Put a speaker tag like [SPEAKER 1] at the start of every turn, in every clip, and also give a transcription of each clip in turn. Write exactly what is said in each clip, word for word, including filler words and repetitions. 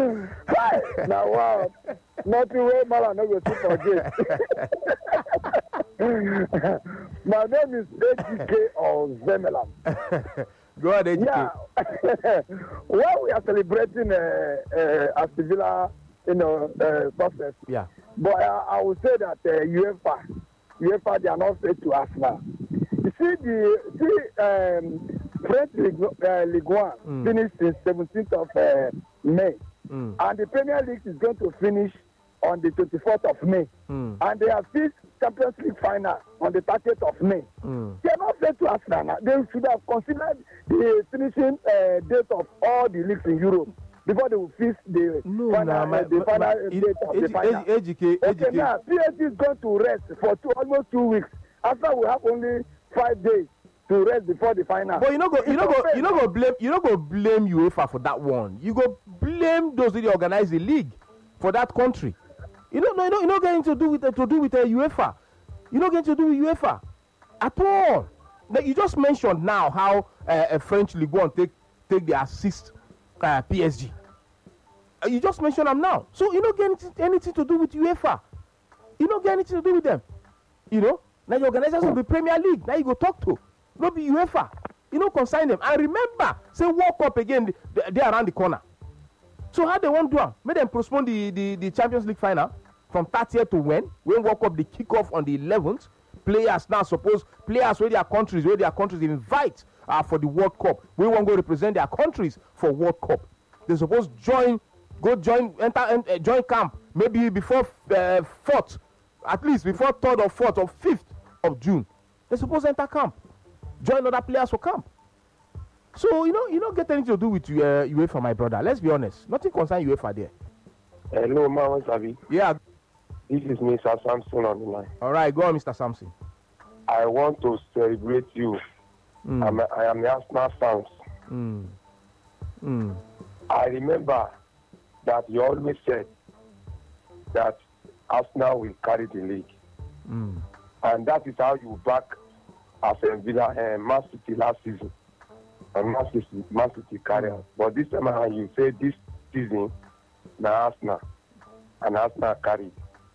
[SPEAKER 1] Hi, now wow, nothing way, man. No go to forget. My name is A G K of Zemelam.
[SPEAKER 2] Go ahead, A G K.
[SPEAKER 1] Yeah. While we are celebrating uh, uh, Aston Villa, you know, uh, success.
[SPEAKER 2] Yeah.
[SPEAKER 1] But uh, I would say that uh, UEFA, UEFA, they are not fair to us now. You see, the see, um, French Ligue, uh, Ligue one mm. finished in seventeenth of uh, May, mm. and the Premier League is going to finish on the twenty-fourth of May, mm. and they have fixed Champions League final on the thirtieth of May. Mm. They are not fair to us now. They should have considered the finishing uh, date of all the leagues in Europe before they will fix the
[SPEAKER 2] no,
[SPEAKER 1] final,
[SPEAKER 2] nah, my,
[SPEAKER 1] uh, the
[SPEAKER 2] my,
[SPEAKER 1] final
[SPEAKER 2] my,
[SPEAKER 1] date
[SPEAKER 2] it,
[SPEAKER 1] of
[SPEAKER 2] it,
[SPEAKER 1] the final.
[SPEAKER 2] A G K,
[SPEAKER 1] okay, now P S G is going to rest for two, almost two weeks. After we have only five days to rest before the final.
[SPEAKER 2] But you know go, you know go, you know go blame, you know go blame UEFA for that one. You go blame those who organize the league for that country. You don't know, you know, you not getting to do with uh, to do with uh, UEFA. You not getting to do with UEFA at all. Now, you just mentioned now how uh, a French Ligue one take take the assist uh, P S G. Uh, you just mentioned them now, so you don't get anything, anything to do with UEFA. You don't get anything to do with them. You know, now the organizers of the Premier League. Now you go talk to, not be UEFA. You know, consign them and remember, say World Cup again. They are around the corner. So how they want to do it? Make them postpone the, the, the Champions League final from thirtieth to when? When World Cup, they kick off on the eleventh. Players now suppose, players where their countries, where their countries invite uh, for the World Cup. We won't go represent their countries for World Cup. They suppose join, go join, enter, enter join camp maybe before uh, fourth, at least before third or fourth or fifth of June. They suppose enter camp, join other players for camp. So, you know, you don't get anything to do with uh, UEFA, my brother. Let's be honest. Nothing concerns UEFA there.
[SPEAKER 3] Hello, Mama Sabi.
[SPEAKER 2] Yeah.
[SPEAKER 3] This is Mister Samson on the line.
[SPEAKER 2] All right, go on, Mister Samson.
[SPEAKER 3] I want to celebrate you. Mm. I'm a, I am the Arsenal fans.
[SPEAKER 2] Mm. Mm.
[SPEAKER 3] I remember that you always said that Arsenal will carry the league.
[SPEAKER 2] Mm.
[SPEAKER 3] And that is how you back Aston Villa and Man City last season. And Man City, Man City carry on. But this time around, you say this season, now Arsenal. And Arsenal carried.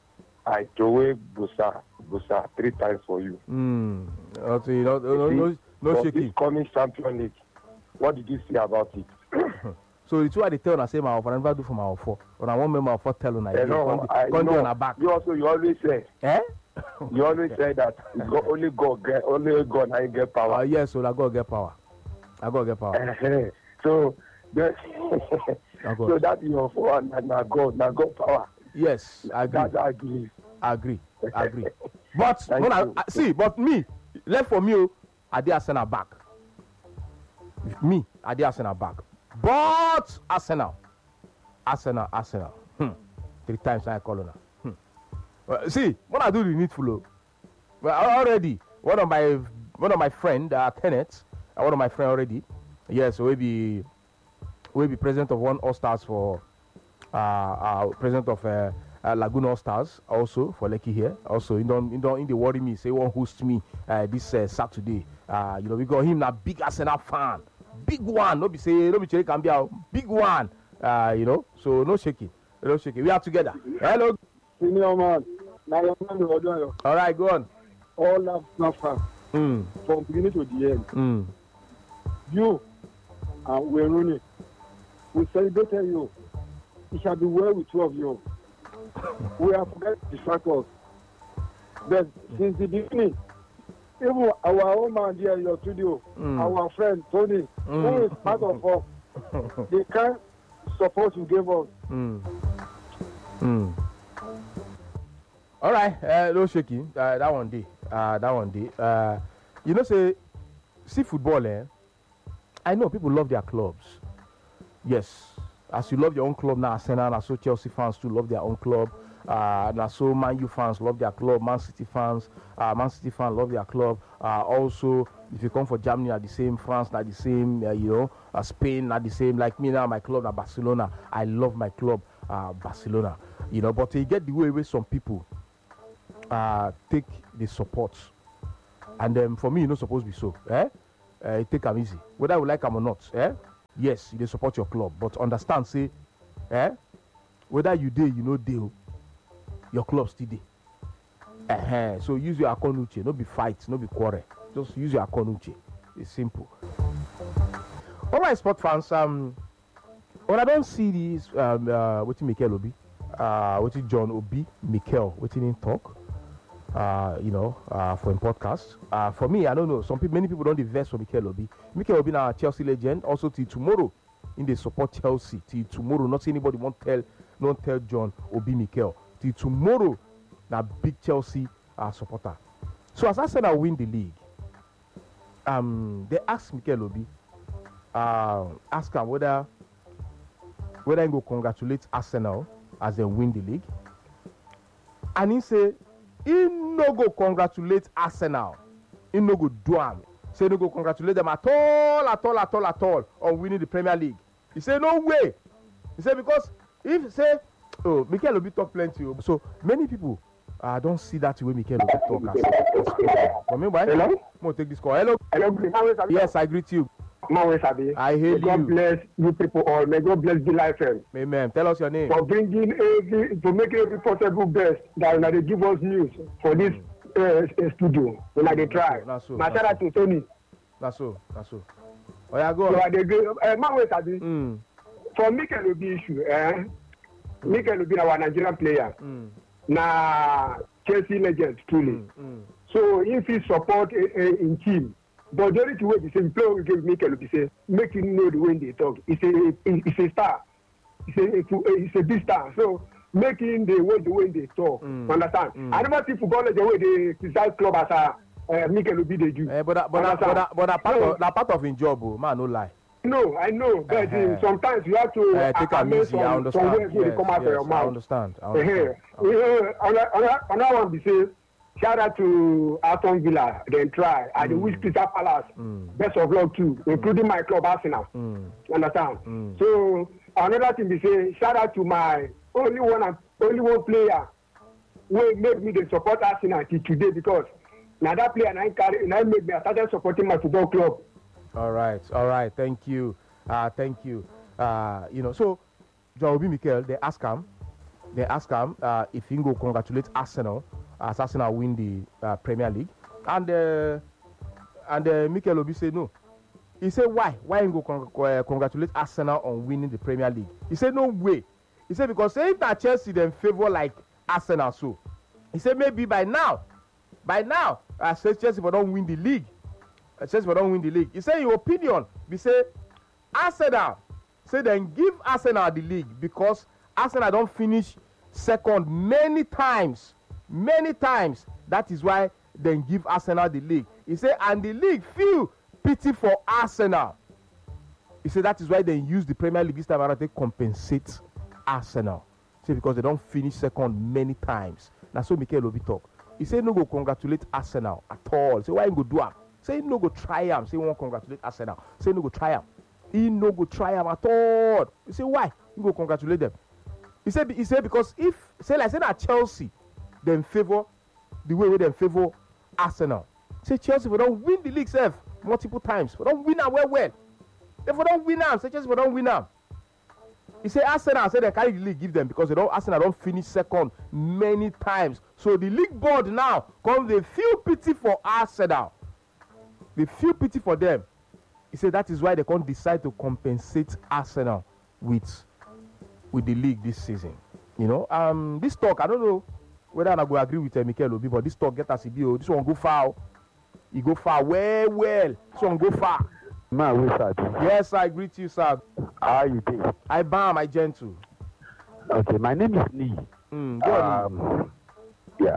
[SPEAKER 3] I throw away Busa, Busa three times for you.
[SPEAKER 2] Mm. Okay, no, no, no, no shaking.
[SPEAKER 3] This coming Champions League, what did you say about it?
[SPEAKER 2] So it's why they tell us, say, my offer, I never do for my offer. When I want my offer, tell on I
[SPEAKER 3] know, I know. On back. You also, you always say,
[SPEAKER 2] eh?
[SPEAKER 3] You always say that God, only God get, only God I get power.
[SPEAKER 2] Uh, yes, so I God get power. I God get power.
[SPEAKER 3] so, that, so that your phone, now God, now God power.
[SPEAKER 2] Yes, I agree.
[SPEAKER 3] That I agree.
[SPEAKER 2] I agree. I agree. But when I, I see, but me, left from you, I did Arsenal back. Me, I did Arsenal back. But Arsenal, Arsenal, Arsenal. Hmm. Three times I call on her. Hmm. Well, see, when I do the needful, well, already one of my one of my friend, uh, Kenneth, uh, one of my friend already. Yes, we be we be president of one All Stars for. Uh, uh, president of uh, uh, Laguna All Stars also for Lekki here. Also, you don't, you don't, you don't worry me. Say one host me uh, this uh, Saturday. Uh, you know, we got him now, big Arsenal fan, big one. No be say, no be Cherry can be a big one. Uh, you know, so no shaking, no shaking. We are together. Hello,
[SPEAKER 1] senior man.
[SPEAKER 2] All right, go on.
[SPEAKER 1] All Arsenal fans
[SPEAKER 2] mm.
[SPEAKER 1] from beginning to the end.
[SPEAKER 2] Mm.
[SPEAKER 1] You and we're running. We celebrated you. It shall be well with two of you. We have forgotten the shackles. But since the beginning, even our own man here in your studio, mm. our friend Tony, mm. who is part of us, the kind support you gave us.
[SPEAKER 2] Mm. Mm. All right, uh, no shaking. Uh, that one day. Uh, that one day. Uh, you know, say, see football, eh? I know people love their clubs. Yes. As you love your own club now, Arsenal, and so Chelsea fans too love their own club. Uh, and so Man U fans love their club. Man City fans, uh, Man City fans love their club. Uh, also, if you come for Germany, are the same. France, are the same. Uh, you know, uh, Spain, are the same. Like me now, my club, now Barcelona. I love my club, uh, Barcelona. You know, but you get the way where some people uh, take the support, and um, for me, you're not supposed to be so. Eh? Uh, take them easy, whether you like them or not. Eh? Yes, you support your club, but understand, say, Eh? Whether you dey, you no dey, oh, your club still dey. Uh-huh. So use your akonuche, no be fight, no be quarrel. Just use your akonuche. It's simple. All right, sport fans. Um, when I don't see this, um, uh, what Mikel Obi, uh, what John Obi, Mikel, what in talk, uh, you know, uh, for him podcast. Uh, for me, I don't know. Some people, many people don't invest for Mikel Obi. Mikel Obi now a Chelsea legend. Also till tomorrow, in the support Chelsea. Till tomorrow, not anybody won't tell, don't tell John Obi Mikel. Till tomorrow. Now, big Chelsea uh, supporter. So as Arsenal win the league, um, they asked Mikel Obi, uh, ask him whether whether he go congratulate Arsenal as they win the league, and he say he no go congratulate Arsenal, he no go do am. Say no go congratulate them at all, at all, at all, at all on winning the Premier League. He say no way. He say because if say oh Mikel Obi talk plenty, so many people. I uh, don't see that way Mikel Obi talk. For me, why? Hello? I'm going to take this call. Hello?
[SPEAKER 1] Hello?
[SPEAKER 2] Yes, I greet you. I hail you.
[SPEAKER 1] God bless you people all. May God bless the life.
[SPEAKER 2] Amen. Tell us your name.
[SPEAKER 1] For bringing every, to make every possible best that when they give us news for this uh, studio. When they try.
[SPEAKER 2] That's so.
[SPEAKER 1] My shout out to Tony.
[SPEAKER 2] That's so. That's so. Oh, yeah, go on.
[SPEAKER 1] So they go, uh, man, wait, Sabi.
[SPEAKER 2] Mm.
[SPEAKER 1] For Mikel Obi issue, eh? Mm. Mikel Obi, our Nigerian player. Mm. Na Chelsea legend truly. Mm, mm. So if he support uh, uh, in team, but the only way he say play with Mikel Obi say make him know the way they talk. He's a he's a star. He's a he's a big star. So make him the way the way they talk. Mm, understand? Mm. I never see football the way they criticize club as a uh, Mikel Obi they do.
[SPEAKER 2] Eh, but that, but that, but that, but that part so, of that part of his job, oh, man, no lie.
[SPEAKER 1] No, I know, but uh-huh. sometimes you have to
[SPEAKER 2] uh, take a easy. I understand. Yes,
[SPEAKER 1] yes, come out
[SPEAKER 2] yes,
[SPEAKER 1] your mouth.
[SPEAKER 2] I understand. I understand.
[SPEAKER 1] Uh-huh. Uh, another one be say, shout out to Aston Villa. Then try. I mm. wish Crystal Palace mm. best of luck too, including my club Arsenal. Mm. Understand? Mm. So another thing be say, shout out to my only one and only one player who made me the support Arsenal till today because now that player now carry now made me I started supporting my football club.
[SPEAKER 2] All right, all right. Thank you, uh, thank you. Uh, you know, so John Obi Mikel, they ask him, they ask him uh, if he go congratulate Arsenal as Arsenal win the uh, Premier League, and uh, and uh, Mikel Obi say no. He said why? Why he go con- uh, congratulate Arsenal on winning the Premier League? He said no way. He said because if that Chelsea then favor like Arsenal, so he said maybe by now, by now, uh, Chelsea will don't win the league. Chelsea don't win the league. He say your opinion. We say Arsenal. Say then give Arsenal the league because Arsenal don't finish second many times, many times. That is why then give Arsenal the league. He say and the league feel pity for Arsenal. He say that is why they use the Premier League this time around to compensate Arsenal. Say because they don't finish second many times. That's what Mikel Obi talk. He say no go congratulate Arsenal at all. Say why you go do am? Say no go try am. Say won't congratulate Arsenal. Say no go try am. He no go try am at all. You say why? You go congratulate them. He said he said because if say like say that Chelsea them favor the way we them favor Arsenal. Say Chelsea we don't win the league self multiple times. We don't win am well well. If we don't win am, say Chelsea we don't win am. He say Arsenal say they carry the league give them because they don't Arsenal don't finish second many times. So the league board now come they feel pity for Arsenal. They feel pity for them. He said that is why they can't decide to compensate Arsenal with, with the league this season. You know, um, this talk, I don't know whether I go agree with uh, Mikel Obi, but this talk get us a B O. This one go far. He go far, well, well. This one go far.
[SPEAKER 4] Man, we sir.
[SPEAKER 2] Yes, I greet you, sir.
[SPEAKER 4] How are you doing?
[SPEAKER 2] I bam, I gentle.
[SPEAKER 4] Okay, my name is Lee.
[SPEAKER 2] Mm, go um,
[SPEAKER 4] yeah.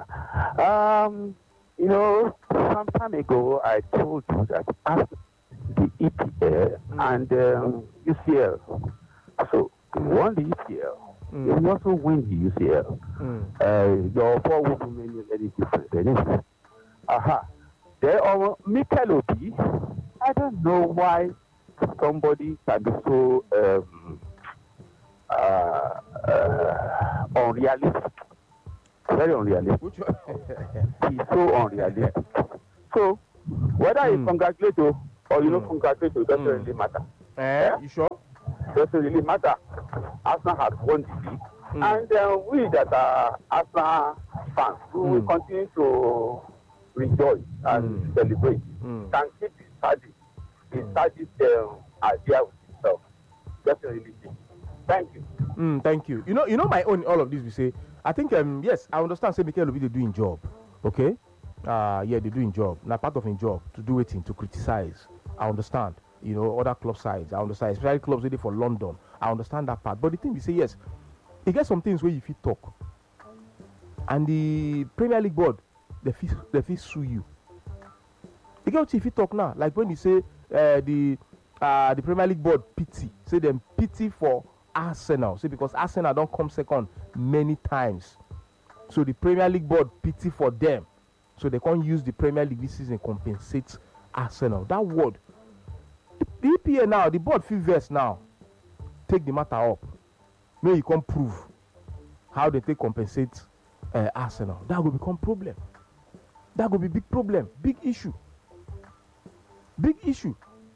[SPEAKER 4] Um. You know, some time ago, I told you that after the E P L mm. and um, U C L, so you won the E P L, mm. you also win the U C L. Mm. Uh, your four women are very different. Aha. There are Mikel Obi. I don't know why somebody can be so um, uh, uh, unrealistic. Very unrealistic. He's so unrealistic. So, whether mm. you congratulate you or you mm. don't congratulate you, doesn't mm. really matter.
[SPEAKER 2] Eh, you sure?
[SPEAKER 4] Doesn't really matter. Arsenal had won the league.
[SPEAKER 2] Mm.
[SPEAKER 4] And uh, we that are Arsenal fans, we will
[SPEAKER 2] Mm.
[SPEAKER 4] continue to rejoice and
[SPEAKER 2] Mm.
[SPEAKER 4] celebrate.
[SPEAKER 2] Mm.
[SPEAKER 4] Can keep his study, his study um, idea with himself. That's a really thing. Thank you.
[SPEAKER 2] Mm, thank you. You know, you know my own all of this. We say, I think, um, yes, I understand. Say, Mikel Obi they doing job, okay? Uh, yeah, they doing job. Now part of his job to do it, to criticize. I understand. You know, other club sides. I understand, especially clubs ready for London. I understand that part. But the thing we say, yes, you get some things where you fit talk, and the Premier League board they fit they fit sue you. You get what you fit talk now, like when you say uh, the uh, the Premier League board pity, say them pity for Arsenal, say because Arsenal don't come second many times, so the Premier League board pity for them, so they can't use the Premier League this season compensate Arsenal. That word, the E P A now, the board feel vex now, take the matter up. May you come prove how they take compensate uh, Arsenal. That will become problem. That will be big problem, big issue, big issue.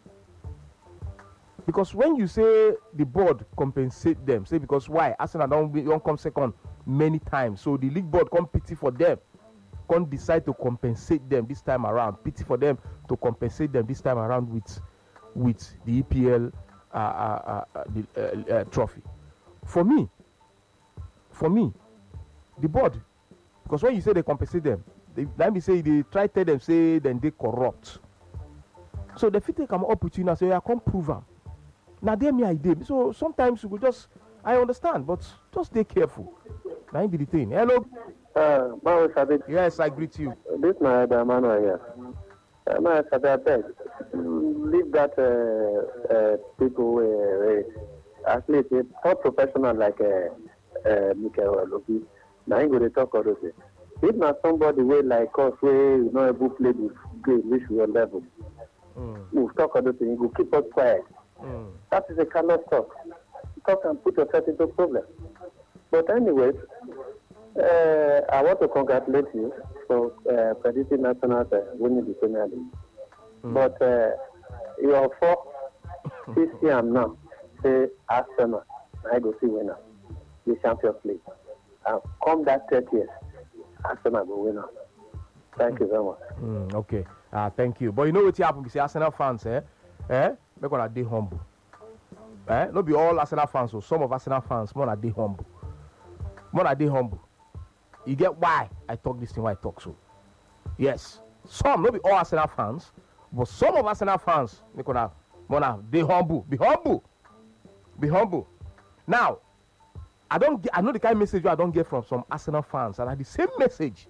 [SPEAKER 2] Because when you say the board compensate them, say because why Arsenal don't, don't come second many times, so the league board come pity for them, come decide to compensate them this time around, pity for them to compensate them this time around with with the E P L uh, uh, uh, the, uh, uh, trophy. For me, for me, the board, because when you say they compensate them, they, let me say they try to tell them say then they corrupt. So the fit take come up with you now say I can't prove them. Now they me idea. So sometimes you will just I understand, but just stay careful. Now be the thing. Hello.
[SPEAKER 5] Uh, Mario Sabit,
[SPEAKER 2] Yes, I greet you.
[SPEAKER 5] this my other man here. Uh, Mario Sabit, I beg, leave that uh, uh, people uh, uh, at least a top professional like uh, uh, Mikel Obi. Now he go to talk all those things. If not somebody way like us, where you know able to play the game, which we are level,
[SPEAKER 2] Mm,
[SPEAKER 5] we'll talk all those things. You go keep us quiet.
[SPEAKER 2] mm,
[SPEAKER 5] That is a kind of talk. Talk and put yourself into problem. But anyway, uh, I want to congratulate you for uh, predicting national uh, winning the Premier League.
[SPEAKER 2] mm.
[SPEAKER 5] But uh, your four C C M now say Arsenal, I go see winner, the Champions League. And come that third year, Arsenal go winner. Thank you very much.
[SPEAKER 2] Mm, okay. Uh, thank you. But you know what happen? We say Arsenal fans, eh? Eh? Make one dey humble. Eh? Not be all Arsenal fans, so some of Arsenal fans more dey humble. More dey humble. You get why I talk this thing, why I talk so. Yes. Some, not be all Arsenal fans, but some of Arsenal fans, make one more dey humble. Be humble. Be humble. Now, I don't get, I know the kind of message I don't get from some Arsenal fans, and I the same message.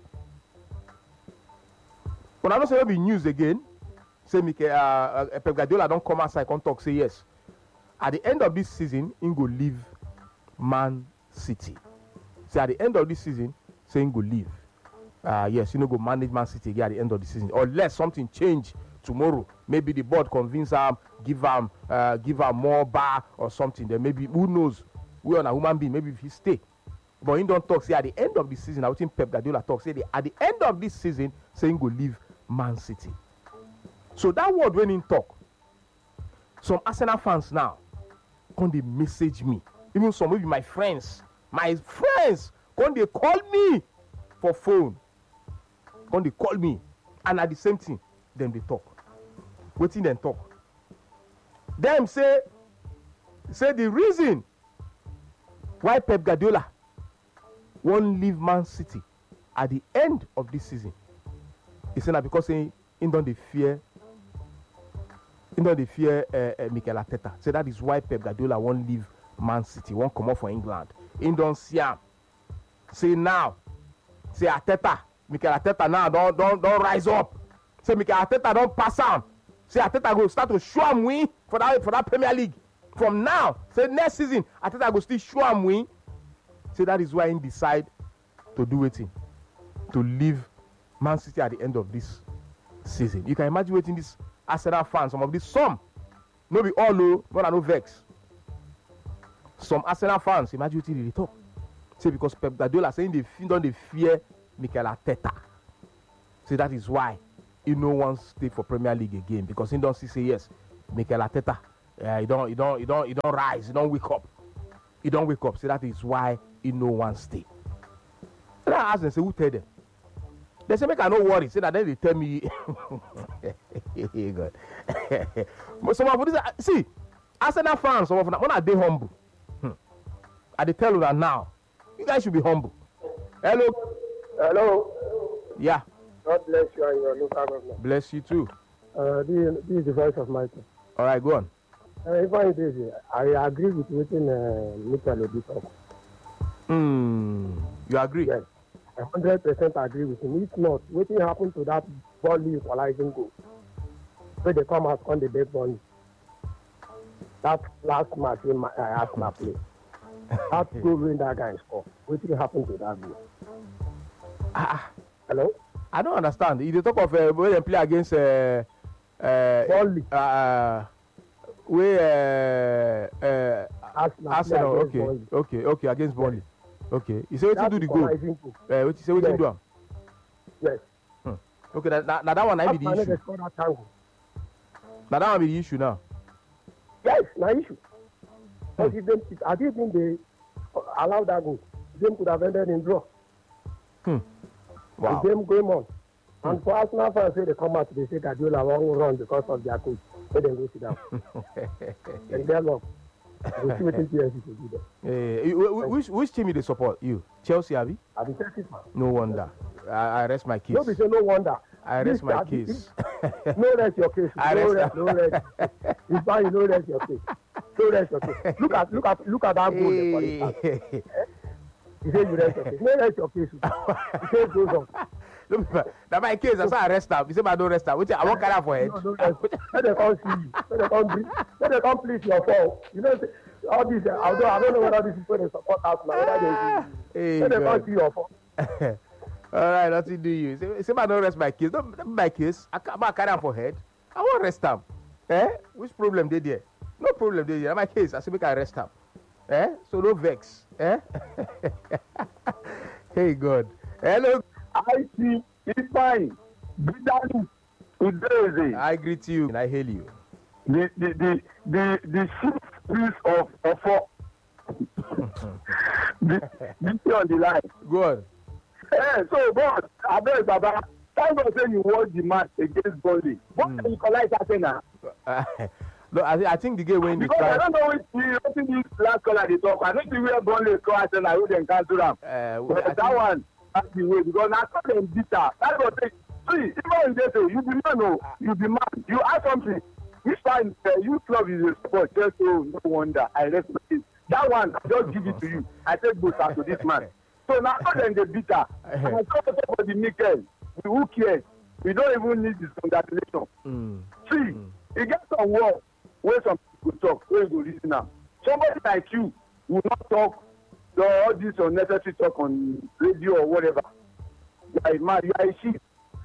[SPEAKER 2] But I don't say it'll be news again. Say Mikel, uh, uh, Pep Guardiola don't come outside, come talk, say yes. At the end of this season, he go leave Man City. Say at the end of this season, say he go leave. Uh, yes, you know, go manage Man City again at the end of the season. Unless something change tomorrow. Maybe the board convince him, give him, uh, give him more bar or something. Then maybe, who knows, we on a human being, maybe if he stay. But he don't talk, say at the end of the season, I think Pep Guardiola talk, say the, at the end of this season, say he go leave Man City. So that word when he talk, some Arsenal fans now come they message me. Even some maybe my friends, my friends come they call me for phone. Come they call me, and at the same thing, then they talk. Waiting then talk. Them say, say the reason why Pep Guardiola won't leave Man City at the end of this season. He said that because he, he don't they fear, he don't they fear uh, uh, Mikel Arteta. So that is why Pep Guardiola won't leave Man City, won't come up for England. He don't see him. Say now, say Arteta, Mikel Arteta now don't don't don't rise up. Say Mikel Arteta don't pass him. Say Arteta go start to show him win for that for that Premier League. From now, say next season, Arteta go still show him win. Say that is why he decide to do it, to leave Man City at the end of this season. You can imagine waiting this Arsenal fans, some of these, some, no be all low, but I no vex. Some Arsenal fans, imagine waiting they talk. Say because Pep Guardiola saying they don't they fear Mikel Arteta. Say that is why he no wants to stay for Premier League again, because he don't see say yes, Mikel Arteta, uh, he don't he don't he don't he don't rise, he don't wake up. he don't wake up. So that is why he no one stay. And I ask them, say, who tell them? They say, make I no worry. Say that then they tell me. God. But some of this, see, Arsenal fans, some of them, when are they humble? Hmm. I they tell you that now. You guys should be humble. Hello.
[SPEAKER 6] Hello.
[SPEAKER 2] Yeah.
[SPEAKER 6] God bless you and your local government.
[SPEAKER 2] Bless you too.
[SPEAKER 6] Uh, this, this is the voice of Michael.
[SPEAKER 2] All right, go on.
[SPEAKER 6] Uh, if I did, I agree with what uh, Michael Obi.
[SPEAKER 2] Hmm. You agree?
[SPEAKER 6] Yes. I one hundred percent agree with him. If not, what happened to that volley equalizing goal? So they come out on the big volley. That last match in my uh, Arsenal play. That goal when that guy scored. What happened to that goal?
[SPEAKER 2] Ah.
[SPEAKER 6] Hello?
[SPEAKER 2] I don't understand. You talk of uh, when they play against uh, uh,
[SPEAKER 6] volley.
[SPEAKER 2] Uh, where uh, uh,
[SPEAKER 6] Arsenal,
[SPEAKER 2] Arsenal. Okay,
[SPEAKER 6] volley.
[SPEAKER 2] okay, okay, against volley. Okay, you say what you do the goal.
[SPEAKER 6] goal.
[SPEAKER 2] Uh, what you say what
[SPEAKER 6] yes.
[SPEAKER 2] you do?
[SPEAKER 6] Yes.
[SPEAKER 2] Hmm. Okay, now that, that, that one I be the issue.
[SPEAKER 6] That
[SPEAKER 2] now that one be the issue now.
[SPEAKER 6] Yes, no issue. Because if them, I didn't think they allowed that goal. The game could have ended in draw.
[SPEAKER 2] Hmm. Wow.
[SPEAKER 6] The game going on. Hmm. And for Arsenal fans, say they come out, they say Guardiola won't run because of their coach. Let them go sit down. And they're lost. We'll see what P S G will do there.
[SPEAKER 2] Uh, which, which team do they support? You? Chelsea, Abi?
[SPEAKER 6] I be Chelsea fan.
[SPEAKER 2] No wonder. I, I rest my case.
[SPEAKER 6] No, be say no wonder.
[SPEAKER 2] I rest
[SPEAKER 6] this,
[SPEAKER 2] my
[SPEAKER 6] uh,
[SPEAKER 2] case.
[SPEAKER 6] This, no rest your case.
[SPEAKER 2] I
[SPEAKER 6] no
[SPEAKER 2] rest
[SPEAKER 6] rest, no rest. It's fine, no rest your case. No rest your case. Look at, look at, look at that goal.
[SPEAKER 2] Hey.
[SPEAKER 6] He said you rest your case. No rest your case. He said goes on.
[SPEAKER 2] Now my case, that's why I rest up. You say I don't rest up. Which I won't carry out for head.
[SPEAKER 6] No, no rest. Let them come see you. Let them come breathe. Let them come please your fault. You know, all these, uh, although I don't know whether these people they support us now. Whether they,
[SPEAKER 2] hey,
[SPEAKER 6] let them come see your fault.
[SPEAKER 2] All right, nothing do you. Say, say I don't rest my case. Don't, don't my case. I can't I carry out for head. I won't rest up. Eh? Which problem they there? No problem they there. My case, I say make I rest up. Eh? So no vex. Eh? Hey God. Hello.
[SPEAKER 3] I see it's fine. Bidani, Udeze.
[SPEAKER 2] I greet you and I hail you.
[SPEAKER 3] The the the the the chief priest of Ofo. the the on the line.
[SPEAKER 2] Go on.
[SPEAKER 3] Eh, so boss, I beg Baba. Thank God say you watch the match against Burnley. What mm. can you collect Arsenal?
[SPEAKER 2] Uh, no, I, I think the game when
[SPEAKER 3] because I don't know which you think this last caller they talk. I don't see where Burnley score Arsenal. Who then cancel them? Uh, but that think... one. That's the way because now some them bitter. That's what they see. Even when they say you be man, no, you be man. You ask something. This time uh, you club is a sport. Just so no wonder. I respect it. That one I just give it to you. I take both to this man. So now some them they bitter. And I talk about the Mikel. Who cares? We don't even need this congratulation. Mm. See, mm. you get some words where some people talk. Where you go listen now. Somebody like you will not talk. So all this unnecessary talk on radio or whatever. You are a man, you are a sheep.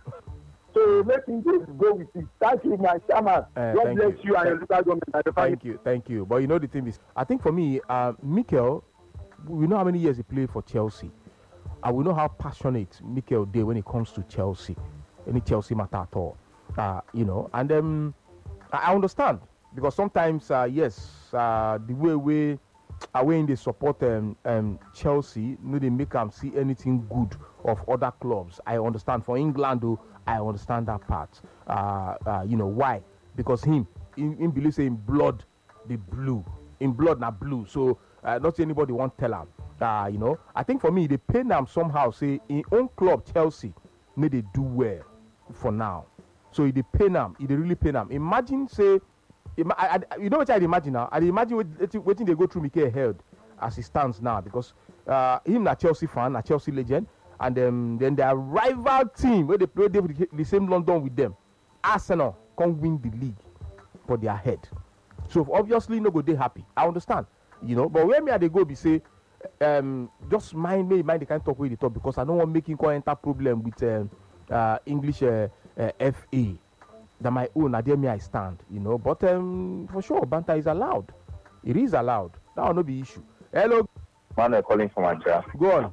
[SPEAKER 3] So let me just go with it. Thank you, my chairman. Uh, God bless you, you and your local government.
[SPEAKER 2] Thank you, thank you. But you know the thing is, I think for me, uh, Mikel, we know how many years he played for Chelsea. And we know how passionate Mikel did when it comes to Chelsea, any Chelsea matter at all. Uh, you know, and um, I understand because sometimes, uh, yes, uh, the way we are when they support um, um, Chelsea, no, they make them see anything good of other clubs. I understand. For England, though, I understand that part. Uh, uh, you know why? Because him, in, in believe say in blood, the blue, in blood not blue. So uh, not anybody won't tell him. Uh, you know, I think for me, they pay them somehow. Say in own club Chelsea, may they do well for now. So if they pay them, if they really pay them. Imagine say. I, I, you know what I imagine now? I imagine waiting they go through Mikel held as he stands now because uh, him a Chelsea fan, a Chelsea legend, and um, then their rival team where they play the, the same London with them, Arsenal can win the league for their head. So obviously no go they happy. I understand, you know. But where me they go be say, um, just mind me mind the kind of talk where they talk because I don't want making come enter problem with um, uh, English uh, uh, F A. That my own, I dare me I stand, you know. But um, for sure, banter is allowed. It is allowed. That will not be issue. Hello.
[SPEAKER 7] Manuel calling from Nigeria.
[SPEAKER 2] Go on.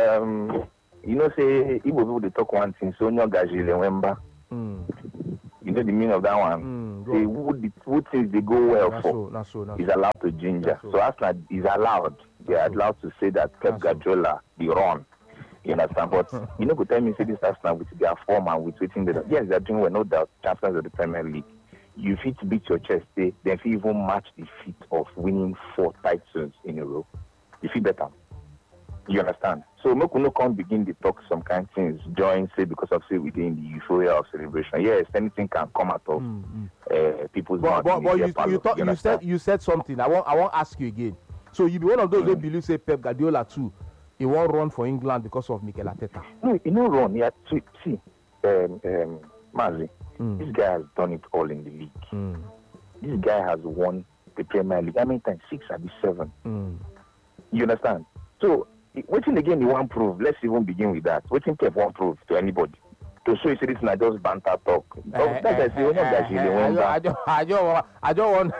[SPEAKER 7] Um, you know, say Igbo people they talk one thing. So no gaji remember.
[SPEAKER 2] Mm.
[SPEAKER 7] You You know the meaning of that one?
[SPEAKER 2] Mm,
[SPEAKER 7] Say, who, the, who things they go well
[SPEAKER 2] That's
[SPEAKER 7] for
[SPEAKER 2] so, that's so, that's
[SPEAKER 7] is
[SPEAKER 2] so.
[SPEAKER 7] allowed to ginger.
[SPEAKER 2] That's
[SPEAKER 7] So Arsenal is allowed. They are
[SPEAKER 2] That's
[SPEAKER 7] allowed to say that Pep
[SPEAKER 2] That's
[SPEAKER 7] Guardiola, the run. You understand? But you know, could tell me, say this Arsenal with their form and with waiting. They yes, they're doing well, no doubt. Champions of the Premier League. You fit beat your chest, they then fit even match the feat of winning four titles in a row. You feel better. You understand? So make we no come begin to talk some kind of things, join say because of say within the euphoria of celebration. Yes, anything can come out of
[SPEAKER 2] Mm, mm.
[SPEAKER 7] uh, people's
[SPEAKER 2] But,
[SPEAKER 7] mouth
[SPEAKER 2] but,
[SPEAKER 7] in
[SPEAKER 2] but
[SPEAKER 7] their
[SPEAKER 2] you,
[SPEAKER 7] parlour,
[SPEAKER 2] you, thought, you
[SPEAKER 7] understand?
[SPEAKER 2] said you said something. I want I want ask you again. So you be one of those who
[SPEAKER 7] Mm.
[SPEAKER 2] believe say Pep Guardiola too. He won't run for England because of Mikel Arteta.
[SPEAKER 7] No, you know, Ron, yeah, see, see um, um, Mazi,
[SPEAKER 2] Mm.
[SPEAKER 7] this guy has done it all in the league.
[SPEAKER 2] Mm.
[SPEAKER 7] This guy has won the Premier League. How many times? Six or seven.
[SPEAKER 2] Mm.
[SPEAKER 7] You understand? So, waiting again, he won't prove. Let's even begin with that. Waiting Pep won't prove to anybody. To show you say this is not just banter talk. Oh,
[SPEAKER 2] Eh,
[SPEAKER 7] that's
[SPEAKER 2] eh,
[SPEAKER 7] a serious, not that
[SPEAKER 2] eh,
[SPEAKER 7] she
[SPEAKER 2] eh,
[SPEAKER 7] dey
[SPEAKER 2] I
[SPEAKER 7] won
[SPEAKER 2] don't- I
[SPEAKER 7] back.
[SPEAKER 2] don't, I don't, want- I don't want.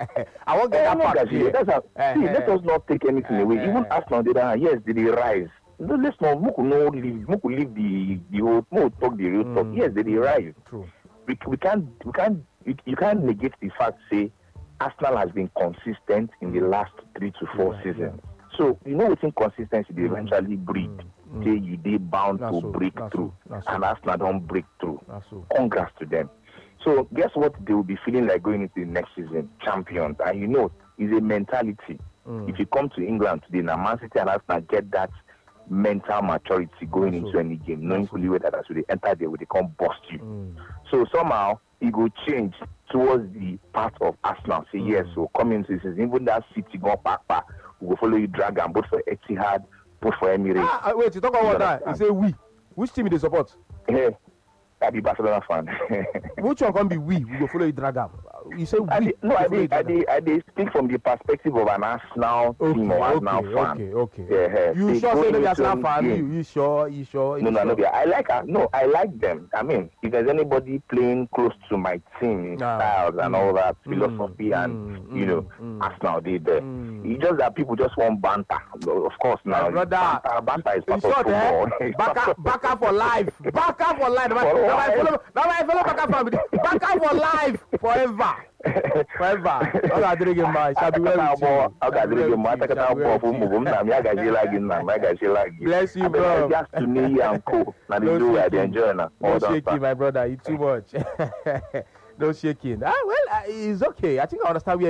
[SPEAKER 2] I won't get
[SPEAKER 7] Eh,
[SPEAKER 2] that
[SPEAKER 7] not
[SPEAKER 2] part
[SPEAKER 7] that she
[SPEAKER 2] clear.
[SPEAKER 7] dey. That's how.
[SPEAKER 2] Eh,
[SPEAKER 7] See,
[SPEAKER 2] eh,
[SPEAKER 7] let us not take anything
[SPEAKER 2] eh,
[SPEAKER 7] away.
[SPEAKER 2] eh,
[SPEAKER 7] Even
[SPEAKER 2] eh.
[SPEAKER 7] Arsenal, on the other hand, yes, they dey rise. No, let's not. Make we no leave. Make we leave the the whole. Make we talk the real talk.
[SPEAKER 2] Mm.
[SPEAKER 7] Yes, they dey rise.
[SPEAKER 2] True.
[SPEAKER 7] We, we can't. We can't. You, you can't negate the fact. Say, Arsenal has been consistent in the last three to four
[SPEAKER 2] Yeah,
[SPEAKER 7] seasons. So you know, within consistency, they
[SPEAKER 2] Mm.
[SPEAKER 7] eventually breed.
[SPEAKER 2] Mm.
[SPEAKER 7] Say you dey bound
[SPEAKER 2] That's
[SPEAKER 7] to
[SPEAKER 2] so,
[SPEAKER 7] break
[SPEAKER 2] that's
[SPEAKER 7] through,
[SPEAKER 2] so, that's so.
[SPEAKER 7] and Arsenal don't break through.
[SPEAKER 2] That's so.
[SPEAKER 7] Congrats to them. So guess what they will be feeling like going into the next season? Champions. And you know, it's a mentality.
[SPEAKER 2] Mm.
[SPEAKER 7] If you come to England today, now Man City and Arsenal get that mental maturity going
[SPEAKER 2] That's
[SPEAKER 7] into
[SPEAKER 2] so.
[SPEAKER 7] any game, knowing
[SPEAKER 2] That's so.
[SPEAKER 7] fully well that as they enter there, they come bust you.
[SPEAKER 2] Mm.
[SPEAKER 7] So somehow it will change towards the part of Arsenal. Say
[SPEAKER 2] Mm.
[SPEAKER 7] yes, so come into this season, even that City go back, back, we will follow you drag and both for Etihad, both for Emirates.
[SPEAKER 2] Ah, ah, wait, you talk about
[SPEAKER 7] You
[SPEAKER 2] that. You say we. Which team they support?
[SPEAKER 7] Yeah, I be Barcelona fan.
[SPEAKER 2] Which one can be we? We go follow you drag am. You say we.
[SPEAKER 7] I dey, no,
[SPEAKER 2] we
[SPEAKER 7] I
[SPEAKER 2] follow you
[SPEAKER 7] dey, I
[SPEAKER 2] drag am.
[SPEAKER 7] dey, I dey speak from the perspective of an Arsenal
[SPEAKER 2] Okay,
[SPEAKER 7] team or Arsenal
[SPEAKER 2] okay,
[SPEAKER 7] fan.
[SPEAKER 2] okay, okay.
[SPEAKER 7] Yeah,
[SPEAKER 2] You
[SPEAKER 7] they
[SPEAKER 2] sure
[SPEAKER 7] go
[SPEAKER 2] say maybe
[SPEAKER 7] into
[SPEAKER 2] Arsenal
[SPEAKER 7] any
[SPEAKER 2] fan? You,
[SPEAKER 7] game.
[SPEAKER 2] you sure? You sure? You
[SPEAKER 7] No, no,
[SPEAKER 2] sure?
[SPEAKER 7] no, be- I like, uh, no, I like them. I mean, if there's anybody playing close to my team
[SPEAKER 2] Ah,
[SPEAKER 7] styles and
[SPEAKER 2] mm,
[SPEAKER 7] all that
[SPEAKER 2] mm,
[SPEAKER 7] philosophy
[SPEAKER 2] mm,
[SPEAKER 7] and
[SPEAKER 2] mm,
[SPEAKER 7] you know,
[SPEAKER 2] mm,
[SPEAKER 7] Arsenal, they there.
[SPEAKER 2] mm.
[SPEAKER 7] It's just that people just want banter. Of course, now
[SPEAKER 2] My brother,
[SPEAKER 7] banter, banter is
[SPEAKER 2] in
[SPEAKER 7] part of
[SPEAKER 2] short,
[SPEAKER 7] football.
[SPEAKER 2] eh?
[SPEAKER 7] It's part
[SPEAKER 2] Baka,
[SPEAKER 7] of-
[SPEAKER 2] baka for life. Baka for life. Now
[SPEAKER 7] For
[SPEAKER 2] I
[SPEAKER 7] life.
[SPEAKER 2] follow, now I follow Baka family. Baka for life, forever, forever. All I drink in my shall be well with you.
[SPEAKER 7] Ọ ga-adịrị gị mma
[SPEAKER 2] Shall be
[SPEAKER 7] atakata
[SPEAKER 2] well
[SPEAKER 7] abụọ
[SPEAKER 2] with
[SPEAKER 7] ọfụ
[SPEAKER 2] you.
[SPEAKER 7] ụmụ m na m ya gajiela gị nna m ya gajiela gị.
[SPEAKER 2] Bless you,
[SPEAKER 7] Abịa
[SPEAKER 2] bro.
[SPEAKER 7] just to n'iyi and co na the
[SPEAKER 2] No
[SPEAKER 7] do I dey
[SPEAKER 2] shaking.
[SPEAKER 7] enjoy na.
[SPEAKER 2] No
[SPEAKER 7] Well done,
[SPEAKER 2] shaking,
[SPEAKER 7] sir.
[SPEAKER 2] my brother. You too much. No shaking. Ah, well, uh, it's okay. I think I understand where